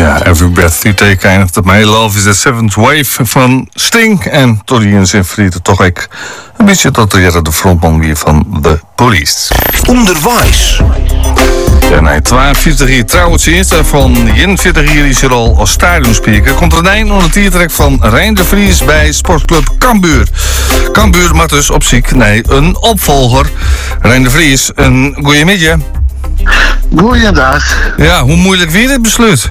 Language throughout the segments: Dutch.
Ja, Every Breath You Take eindigt op My Love is the Seventh Wave van Sting. En Tony en zijn vrienden toch ik een beetje tot de frontman weer van The Police. Onderwijs. Ja, nee, 42 jaar trouwens eerst van 41 jaar is er al als stadionspeaker. Komt er een eind onder het tiertrek van Rijn de Vries bij sportclub Cambuur. Cambuur maakt dus op zich een opvolger. Rijn de Vries, een goeiemiddag. Goeiedag. Ja, hoe moeilijk weer dit besluit?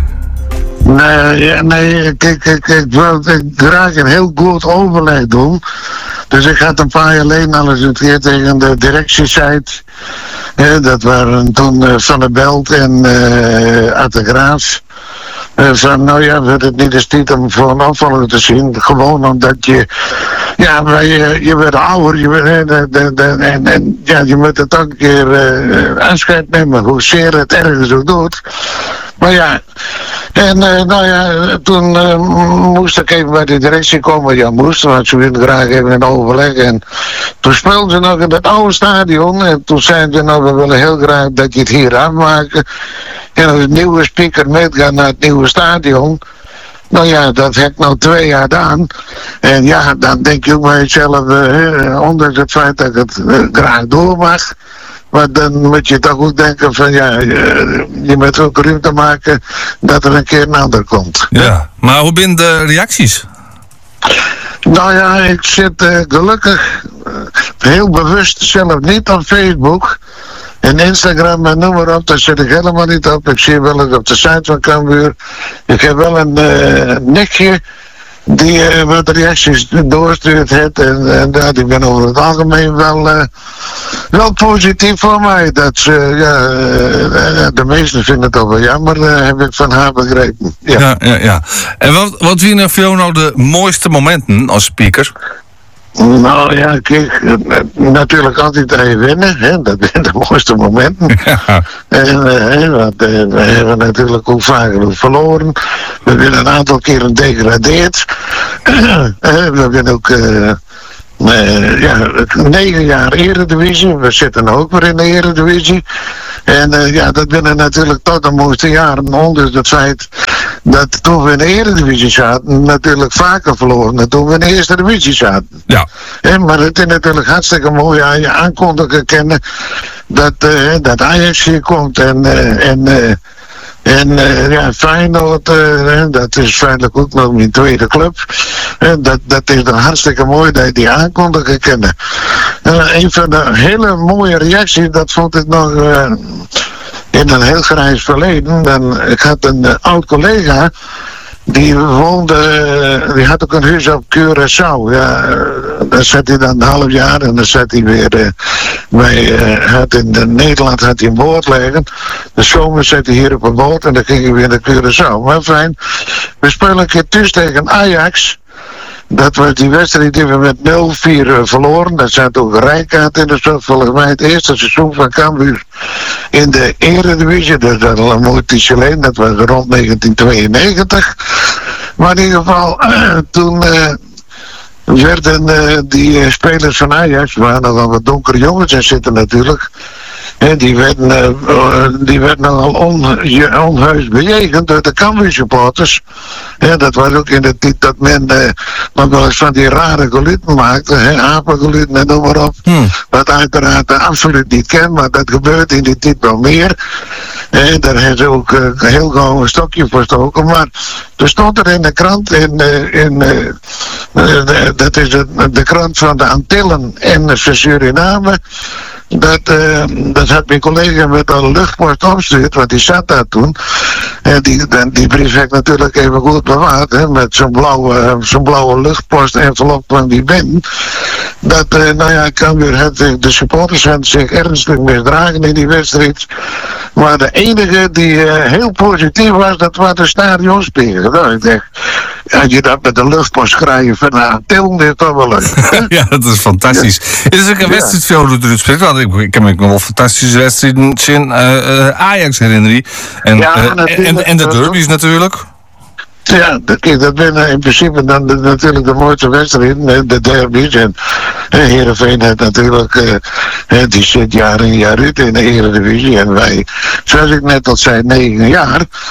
Nee, kijk, ik graag een heel goed overleg doen. Dus ik had een paar jaar geleden al eens een keer tegen de directiesite. Dat waren toen Van der Belt en Atte Graafs. Van, nou ja, we het niet eens tijd om voor een opvolger te zien. Gewoon omdat je, ja, je werd ouder, je moet het ook een keer afscheid nemen, hoezeer het ergens ook doet. Maar ja, en nou ja, toen moest ik even bij de directie komen. Ja, want ze wilden graag even een overleg. En toen speelden ze nog in het oude stadion. En toen zeiden ze, nou, we willen heel graag dat je het hier afmaken. En als het nieuwe speaker meegaat naar het nieuwe stadion. Nou ja, dat heb ik nou 2 jaar gedaan. En ja, dan denk je ook bij jezelf, ondanks het feit dat ik het graag door mag. Maar dan moet je toch ook denken van ja, je moet ook ruimte maken dat er een keer een ander komt. Ja, maar hoe zijn de reacties? Nou ja, ik zit gelukkig heel bewust zelf niet op Facebook. En Instagram en noem maar op, daar zit ik helemaal niet op. Ik zie wel eens op de site van Cambuur. Ik heb wel een nichtje die wat reacties doorstuurt heeft. En ik ben over het algemeen wel positief voor mij. Dat ze, de meesten vinden het ook wel jammer, heb ik van haar begrepen. Ja. Ja. En wat zijn er voor jou nou de mooiste momenten als speaker? Nou ja, kijk, natuurlijk altijd even winnen, hè? Dat zijn de mooiste momenten. Ja. Want we hebben natuurlijk ook vaker verloren. We hebben een aantal keren gedegradeerd. We hebben ook 9 jaar Eredivisie. We zitten ook weer in de Eredivisie. En dat binnen natuurlijk tot de mooiste jaren. Ondanks het feit dat toen we in de Eredivisie zaten, natuurlijk vaker verloren dan toen we in de Eerste Divisie zaten. Ja. Maar het is natuurlijk hartstikke mooi aan je aankondigen kennen dat Ajax hier komt en Feyenoord, dat is feitelijk ook nog mijn tweede club. Dat is dan hartstikke mooi dat je die aankondigen kennen. Een van de hele mooie reacties, dat vond ik nog in een heel grijs verleden. Ik had een oud collega. Die had ook een huis op Curaçao. Ja, daar zat hij dan een half jaar en dan zat hij weer in Nederland had hij een boot liggen. De zomer zat hij hier op een boot en dan ging hij weer naar Curaçao. Maar fijn, we spelen een keer thuis tegen Ajax. Dat was die wedstrijd die we met 0-4 verloren. Dat zat ook Rijkaard in de soort. Volgens mij het eerste seizoen van Cambuur in de Eredivisie. Dus dat was een mooi tijdje. Dat was rond 1992. Maar in ieder geval, toen werden die spelers van Ajax, waar nog wel wat donkere jongens in zitten natuurlijk. En die werd nogal onheus bejegend door de Cambuur supporters. Ja, dat was ook in de tijd dat men nog wel eens van die rare geluiden maakte, apengeluiden en noem maar op. Wat uiteraard absoluut niet ken, maar dat gebeurt in die tijd wel meer. Daar hebben ze ook heel gauw een stokje voor stoken. Maar er stond er in de krant, dat is de krant van de Antillen en Suriname. Dat had mijn collega met een luchtpost opgestuurd, want die zat daar toen. En die brief heb ik natuurlijk even goed bewaard, hè, met zo'n blauwe luchtpost envelop van die Ben. Cambuur de supporters hadden zich ernstig misdragen in die wedstrijd. Maar de enige die heel positief was, dat was de stadionspeler. Nou, ik dacht, als je dat met de luchtpost schrijft van Antillen, is toch wel leuk. Ja, dat is fantastisch. Het is ook een wedstrijd veel door het spreekt. Ik heb me nog wel fantastische wedstrijden in Ajax herinneren. En de derbies natuurlijk. Ja, dat ben in principe dan natuurlijk de mooiste wedstrijd, de derbies. En Heerenveen heeft natuurlijk, die zit jaar in jaar uit in de Eredivisie. En wij, zoals ik net al zei, 9 jaar.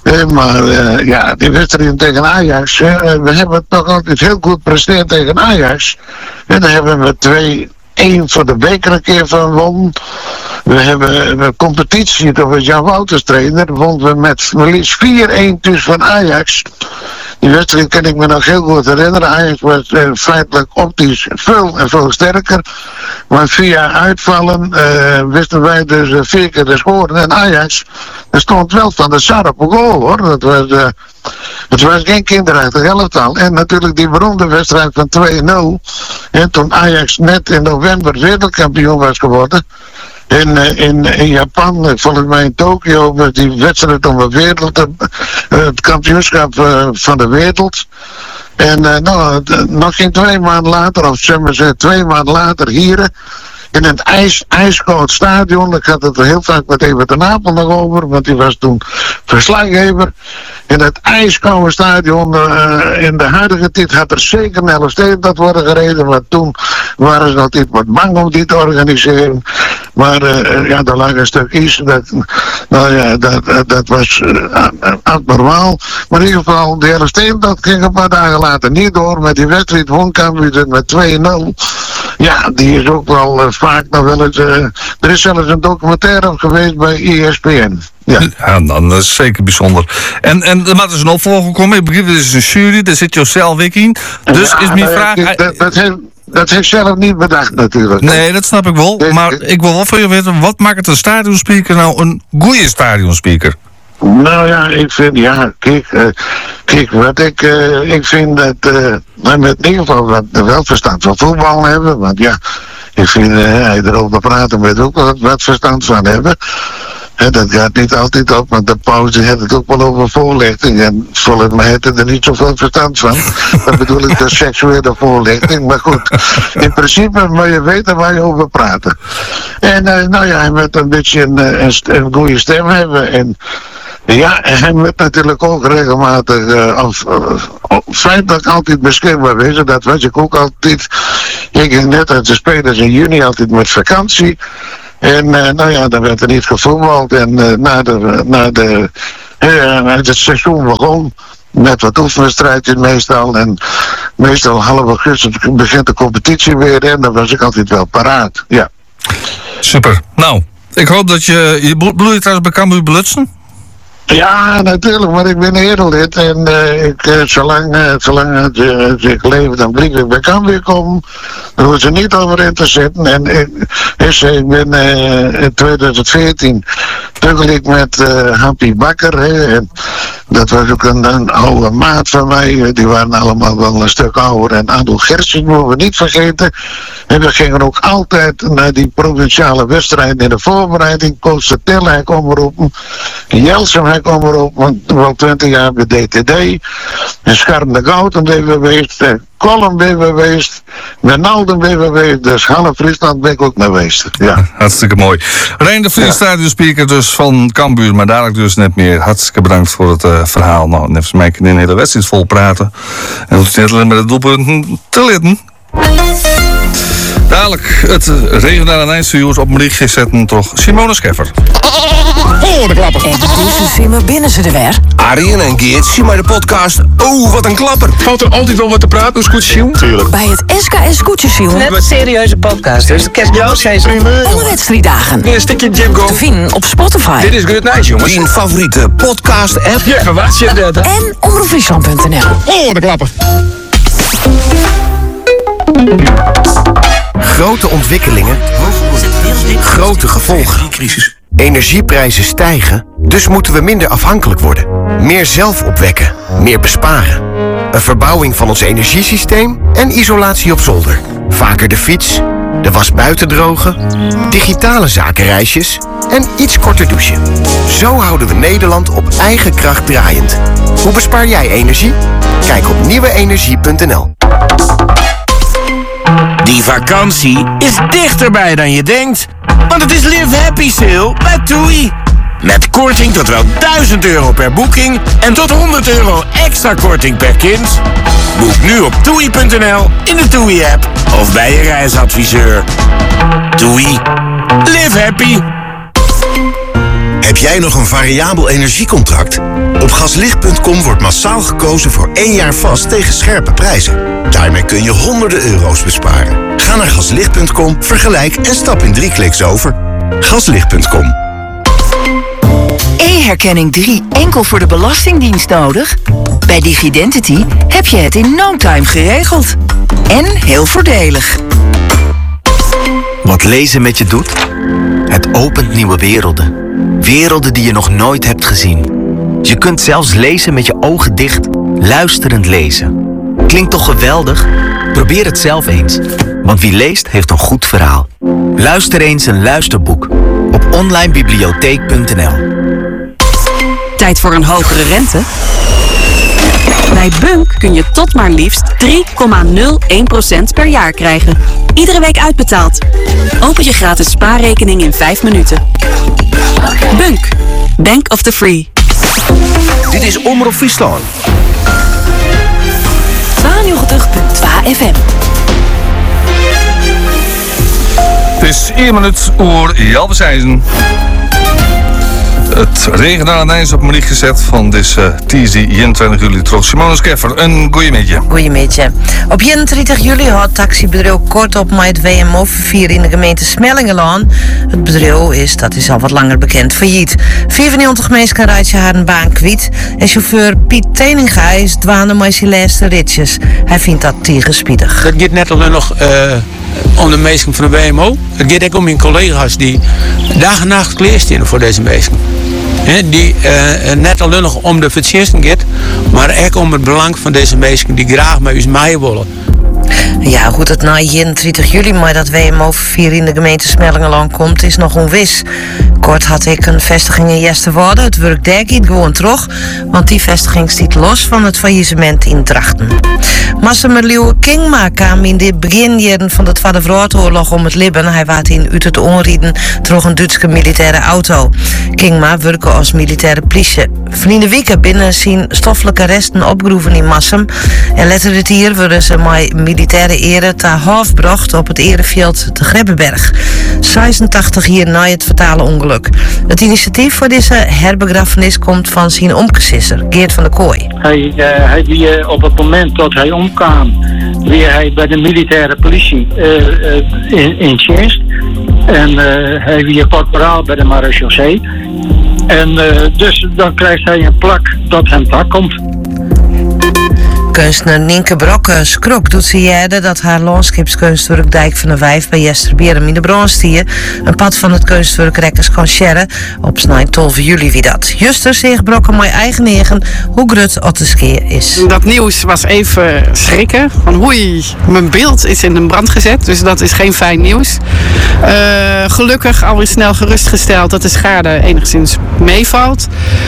Maar die wedstrijd tegen Ajax, we hebben het nog altijd heel goed gepresteerd tegen Ajax. En daar hebben we 2-1 voor de beker een keer van gewonnen. We hebben een competitie, dat was Jan Wouters trainer, wonnen we met liefst 4-1 dus van Ajax. Die wedstrijd kan ik me nog heel goed herinneren. Ajax was feitelijk optisch veel sterker. Maar via uitvallen wisten wij dus 4 keer te scoren. En Ajax, er stond wel van de Sar op een goal hoor. Het was geen kinderachtig elftal. En natuurlijk die beroemde wedstrijd van 2-0. En toen Ajax net in november wereldkampioen was geworden. In Japan, volgens mij in Tokio, was die wedstrijd om het kampioenschap van de wereld. En nog geen 2 maanden later, of zeg maar 2 maanden later hier, in een ijskoud stadion. Ik had het er heel vaak met Evert ten Apel nog over, want die was toen verslaggever. In het ijskoude stadion, in de huidige tijd had er zeker een Elfstedentocht dat worden gereden, maar toen waren ze altijd wat bang om die te organiseren. Maar daar lag een stuk is, dat was abnormaal. Maar in ieder geval, de Elfstedentocht ging een paar dagen later niet door, met die wedstrijd won Cambuur met 2-0. Ja, die is ook wel vaak nog wel eens... er is zelfs een documentaire op geweest bij ESPN. Ja, dan dat is zeker bijzonder. En er moet dus een opvolger komen. Ik begrijp, dit is een jury, daar zit Josel ook in. Dus is mijn vraag... Dat heeft zelf niet bedacht natuurlijk. Nee, dat snap ik wel. Maar ik wil wel van je weten, wat maakt een stadionspeaker nou een goede stadionspeaker? Nou ja, ik vind, kijk, wat ik vind dat we in ieder geval wel verstand van voetbal hebben. Want ja, ik vind hij erover praten met ook wat verstand van hebben. Dat gaat niet altijd op, want de pauze heeft het ook wel over voorlichting. En volgens mij heeft er niet zoveel verstand van. Dat bedoel ik de seksuele voorlichting. Maar goed, in principe moet je weten waar je over praten. En hij moet een beetje een goede stem hebben. En ja, hij moet natuurlijk ook regelmatig, feitelijk altijd beschikbaar wezen. Dat was ik ook altijd. Ik ging net uit de spelers in juni altijd met vakantie. En dan werd er niet gevoetbald. En het seizoen begon met wat oefenwedstrijdjes meestal. En meestal half augustus begint de competitie weer. En dan was ik altijd wel paraat. Ja. Super. Nou, ik hoop dat je bedoel je trouwens bij Cambuur Belutsen? Ja, natuurlijk, maar ik ben erelid en zolang ik leef, dan blijf ik bij Cambuur komen. Daar hoeven ze niet over in te zitten. En ik ben in 2014 tuggel ik met Happy Bakker. En dat was ook een oude maat van mij. Die waren allemaal wel een stuk ouder. En Ando Gertsen moeten we niet vergeten. En we gingen ook altijd naar die provinciale wedstrijden in de voorbereiding. Coach Tel hij kwam erop. Jelsum hij kwam erop. Want wel 20 jaar bij DTD. En Scharm de Gouten ben we geweest. Colum ben we geweest. Menalden ben we geweest. Dus half Friesland ben ik ook naar geweest. Ja. Hartstikke mooi. Rijn de Vries, stadionspeaker dus van Cambuur. Maar dadelijk dus net meer. Hartstikke bedankt voor het verhaal. Nou, net mij kan een hele wedstrijd vol praten. En dat is net alleen met het doelpunt te litten. Dadelijk het regionale eindstuurs op een berichtje zetten toch Simone Scheffer. Oh, de klapper. En deze simmer binnen ze er weer. Arjen en Geert, zie maar de podcast. Oh, wat een klapper. Valt er altijd wel wat te praten, hoe scootjesjoen? Tuurlijk. Bij het SKS Koetjesjoen. Net een serieuze podcast, dus de kerstbloos zijn ze. Alle wedstrijddagen. Een stukje Jimgo. Te vinden op Spotify. Dit is Good Night, jongens. Die favoriete podcast-app. Ja, verwacht je dat? En omroepfriesland.nl. Oh, de klapper. Grote ontwikkelingen, grote gevolgen. Energieprijzen stijgen, dus moeten we minder afhankelijk worden. Meer zelf opwekken, meer besparen. Een verbouwing van ons energiesysteem en isolatie op zolder. Vaker de fiets, de was buiten drogen, digitale zakenreisjes en iets korter douchen. Zo houden we Nederland op eigen kracht draaiend. Hoe bespaar jij energie? Kijk op nieuweenergie.nl. Die vakantie is dichterbij dan je denkt. Want het is Live Happy Sale bij TUI. Met korting tot wel €1000 per boeking en tot €100 extra korting per kind. Boek nu op TUI.nl, in de TUI-app of bij je reisadviseur. TUI. Live happy. Heb jij nog een variabel energiecontract? Op gaslicht.com wordt massaal gekozen voor 1 jaar vast tegen scherpe prijzen. Daarmee kun je honderden euro's besparen. Ga naar gaslicht.com, vergelijk en stap in 3 kliks over. Gaslicht.com. E-herkenning 3 enkel voor de Belastingdienst nodig? Bij Digidentity heb je het in no time geregeld. En heel voordelig. Wat lezen met je doet? Het opent nieuwe werelden. Werelden die je nog nooit hebt gezien. Je kunt zelfs lezen met je ogen dicht, luisterend lezen. Klinkt toch geweldig? Probeer het zelf eens. Want wie leest, heeft een goed verhaal. Luister eens een luisterboek op onlinebibliotheek.nl. Tijd voor een hogere rente? Bij Bunk kun je tot maar liefst 3,01% per jaar krijgen. Iedere week uitbetaald. Open je gratis spaarrekening in 5 minuten. Bunk. Bank of the Free. Dit is Omroep Friesland. 92.2 FM. Het is 1 minuut oer Jalbesijzen. Het regionale is op Marie gezet van deze TZ 21 juli trots Simonis Keffer. Een goeiemiddag. Goeiemiddag. Op 31 juli had taxibedrijf kort op met het WMO-vervier in de gemeente Smellingelaan. Het bedrijf dat is al wat langer bekend, failliet. 94 mensen rijden haar een baan kwijt. En chauffeur Piet Teninga is dwaande met zijn laatste ritjes. Hij vindt dat tegenspiedig. Het gaat net alleen nog om de mensen van de WMO. Het gaat ook om mijn collega's die dag en nacht kleerstenen voor deze mensen. Die net alleen nog om de verdiensten gaat, maar ook om het belang van deze mensen die graag met ons mee willen. Ja, hoe het na 31 juli maar dat WMO-vervier in de gemeente Smellingelaan komt, is nog onwis. Kort had ik een vestiging in Jesterwoude. Het werkt daar gewoon terug, want die vestiging stiet los van het faillissement in Drachten. Massamerlieuwe Kingma kwam in de beginjaren van de Tweede Wereldoorlog om het libben. Hij waart in uit het onrieden door een Duitse militaire auto. Kingma werkte als militaire politie. Verleden weken binnen zijn stoffelijke resten opgeroeven in Massum. En later dit hier worden ze met militaire ere te halfbracht op het ereveld te Grebbeberg. 86 jaar na het fatale ongeluk. Het initiatief voor deze herbegrafenis komt van zijn omkesisser, Geert van der Kooi. Hij wie op het moment dat hij omkwam, weer hij bij de militaire politie in dienst. En hij weer korporaal bij de marechaussee. En dus dan krijgt hij een plak dat hem daar komt. Kunstenaar Nienke Brokke-Skrok doet ze jaren dat haar landschapskunstwerk Dijk van de Wijf bij Jesterberum in de Bronstier een pad van het kunstwerk Rekkers kan sharen op 12 juli wie dat. Juster zegt Brokke mijn eigen negen hoe grut Otteskeer is. Dat nieuws was even schrikken van oei, mijn beeld is in een brand gezet, dus dat is geen fijn nieuws. Gelukkig alweer snel gerustgesteld dat de schade enigszins meevalt.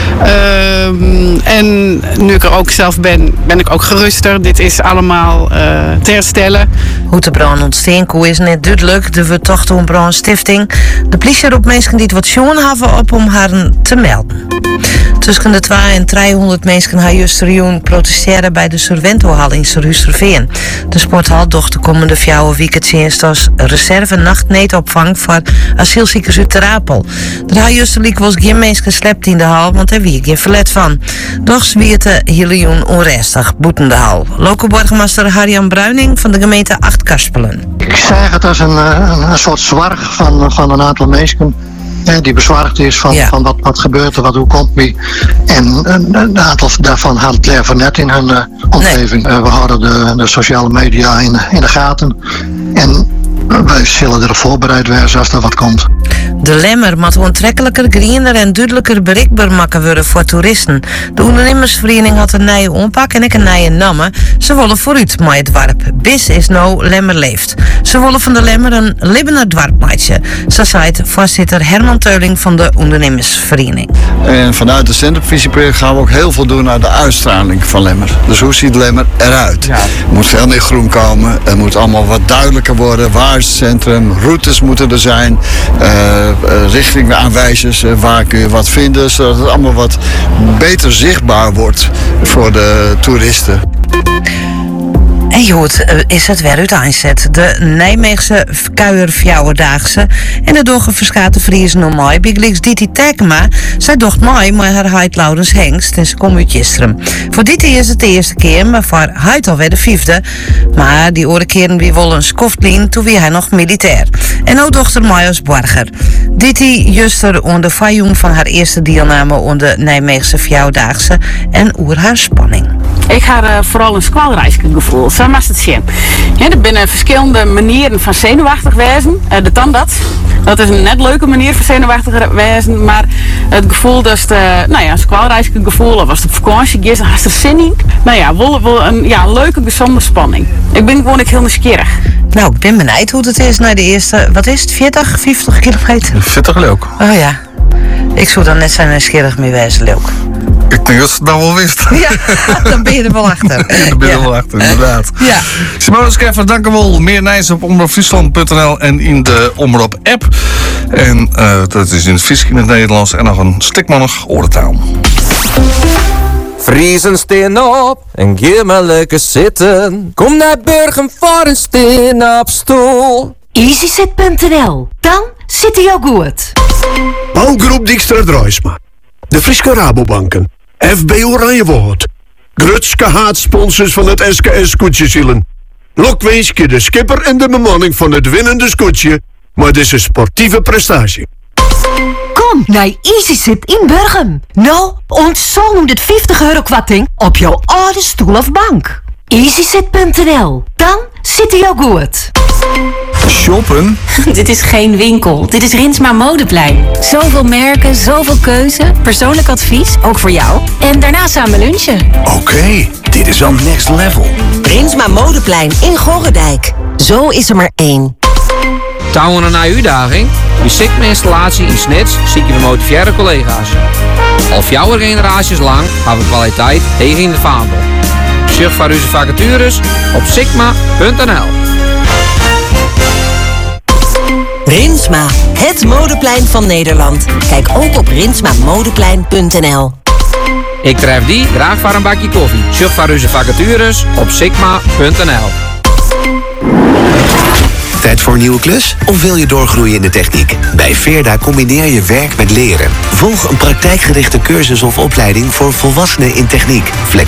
En nu ik er ook zelf ben ik ook geruster. Dit is allemaal te herstellen. Hoe de brand ontsteenkoe is net duidelijk. De vertochte om brandstichting. De politie roept mensen die het wat schoon hebben op om haar te melden. Tussen de 200 en 300 mensen haar justerioen protesteren bij de Surventohal in Surhusterveen. De sporthal docht de komende 4 weken als reserve nachtneetopvang voor asielziekers uit Terapel. De haarjusterliek was geen mensen slept in de hal, want er wie geen verlet van. Doch zwiert de hiljoen onrestig boeten de hal. Lokale burgemeester Harjan Bruining van de gemeente Achtkarspelen. Ik zeg het als een soort zwarg van een aantal mensen. Die bezwaard is van wat gebeurt er, hoe komt wie. En een aantal daarvan had het leven net in hun omgeving. We houden de sociale media in de gaten. En wij zullen erop voorbereid zijn als er wat komt. De Lemmer moet aantrekkelijker, greener en duidelijker bereikbaar maken worden voor toeristen. De ondernemersvereniging had een nieuwe aanpak en een nieuwe namen. Ze willen vooruit met het dorp. Bis is nou Lemmer leeft. Ze willen van de Lemmer een libbener dorpmaatje. Zo zei het voorzitter Herman Teuling van de ondernemersvereniging. En vanuit het centrumvisieproject gaan we ook heel veel doen naar de uitstraling van Lemmer. Dus hoe ziet Lemmer eruit? Ja. Er moet veel meer groen komen. Het moet allemaal wat duidelijker worden. Waar is het centrum? Routes moeten er zijn. Richtingaanwijzers, waar kun je wat vinden, zodat het allemaal wat beter zichtbaar wordt voor de toeristen. En goed, is het weer uiteenzet. De Nijmeegse Kuierfjouwerdaagse en de doorgeverschate Friese normaal. Biglix Diti Tekema, zij docht mooi, maar haar heid Laurens Hengst en ze komt uit Jistrum. Voor dit is het de eerste keer, maar voor heid alweer de 5e. Maar die oren keren wie wel een skoftlien, toen wie hij nog militair. En ook dochter Majos Borger. Diti juster onder vijong van haar eerste deelname onder de Nijmeegse Fjouwerdaagse en oer haar spanning. Ik ga vooral een squalreisgevoel, zo was het zien. Ja, er zijn verschillende manieren van zenuwachtig wezen. De tandarts, dat is een net leuke manier van zenuwachtig wezen, maar het gevoel dat een squalreisgevoel, of als het op vakantie is, dan had er zin in. Nou ja, wel een leuke, gezonde spanning. Ik ben gewoon heel nieuwsgierig. Nou, ik ben benieuwd hoe het is na de eerste, wat is het, 40, 50 kilometer? 40 leuk. Oh ja, ik zou dan net zijn nieuwsgierig mee wezen, leuk. Ik denk dat ze het nou wel wist. Ja, dan ben je er wel achter. Dan ben je er wel achter, inderdaad. Ja. Simone Scheffer, dank u wel. Meer nieuws op omroepfriesland.nl en in de Omroep-app. En dat is in het Fries in het Nederlands en nog een stikmannig oorentaal. Friesen steen op en geef maar lekker zitten. Kom naar Burgum voor een steen op stoel. EasyZit.nl, dan zit hij ook goed. Bouwgroep Dijkstra Druisma. De Friese Rabobanken. FB Oranjewoord. Grutske haatsponsors van het SKS Koetsjezielen. Lokweeske de skipper en de bemanning van het winnende scootje. Maar dit is een sportieve prestatie. Kom naar EasyZit in Burgum. Nou, ontzong 150 euro kwarting op jouw oude stoel of bank. EasyZit.nl, dan zit hij ook goed. Shoppen? Dit is geen winkel. Dit is Rinsma Modeplein. Zoveel merken, zoveel keuze. Persoonlijk advies, ook voor jou. En daarna samen lunchen. Oké, dit is al next level. Rinsma Modeplein in Gorredijk. Zo is er maar één. Touwen een uitdaging? Je ziet mijn installatie in Snits, zie je de motiveerde collega's. Al 4 generaties lang hebben we kwaliteit tegen in de vaandel. Surf voor onze vacatures op sigma.nl. Rinsma, het modeplein van Nederland. Kijk ook op rinsmamodeplein.nl. Ik tref die graag voor een bakje koffie. Surf voor onze vacatures op sigma.nl. Tijd voor een nieuwe klus? Of wil je doorgroeien in de techniek? Bij Veerda combineer je werk met leren. Volg een praktijkgerichte cursus of opleiding voor volwassenen in techniek.